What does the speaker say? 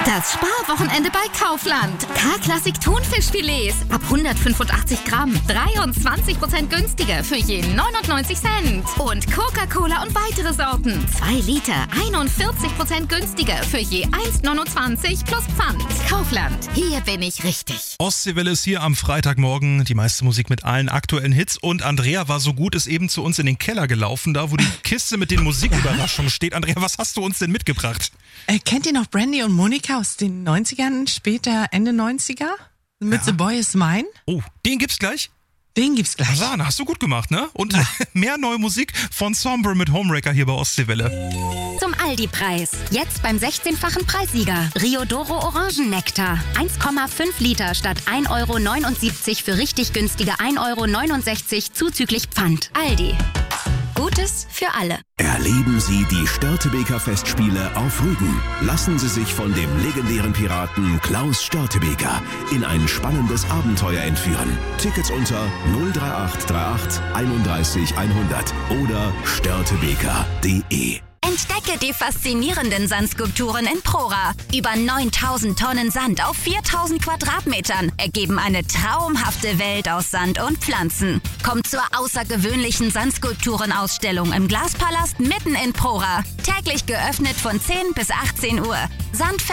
Das Sparwochenende bei Kaufland. K-Klassik Thunfischfilets ab 185 Gramm. 23% günstiger für je 99 Cent. Und Coca-Cola und weitere Sorten. 2 Liter, 41% günstiger für je 1,29 plus Pfand. Kaufland, hier bin ich richtig. Ostseewelle ist hier am Freitagmorgen. Die meiste Musik mit allen aktuellen Hits. Und Andrea war so gut, ist eben zu uns in den Keller gelaufen, da wo die Kiste mit den Musiküberraschungen steht. Andrea, was hast du uns denn mitgebracht? Kennt ihr noch Brandy und Monica aus den 90ern, später Ende 90er? Mit The Boy Is Mine? Oh, den gibt's gleich? Den gibt's gleich. Sahne, hast du gut gemacht, ne? Und mehr neue Musik von Sombre mit Homewrecker hier bei Ostseewelle. Zum Aldi-Preis. Jetzt beim 16-fachen Preissieger. Riodoro Orangennektar. 1,5 Liter statt 1,79 € für richtig günstige 1,69 € zuzüglich Pfand. Aldi. Gutes für alle. Erleben Sie die Störtebeker Festspiele auf Rügen. Lassen Sie sich von dem legendären Piraten Klaus Störtebeker in ein spannendes Abenteuer entführen. Tickets unter 03838 31 100 oder störtebeker.de. Entdecke die faszinierenden Sandskulpturen in Prora. Über 9000 Tonnen Sand auf 4000 Quadratmetern ergeben eine traumhafte Welt aus Sand und Pflanzen. Kommt zur außergewöhnlichen Sandskulpturenausstellung im Glaspalast mitten in Prora. Täglich geöffnet von 10 bis 18 Uhr.